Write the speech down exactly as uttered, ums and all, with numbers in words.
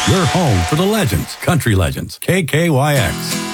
Your home for the legends, country legends, K K Y X.